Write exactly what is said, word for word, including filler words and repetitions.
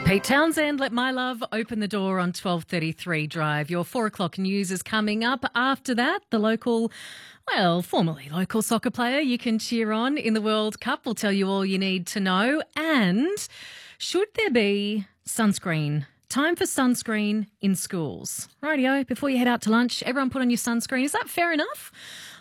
Pete Townsend, Let My Love Open the Door on twelve thirty-three Drive. Your four o'clock news is coming up. After that, the local, well, formerly local soccer player you can cheer on in the World Cup will tell you all you need to know. And should there be sunscreen? Time for sunscreen in schools. Rightio, before you head out to lunch, everyone put on your sunscreen. Is that fair enough?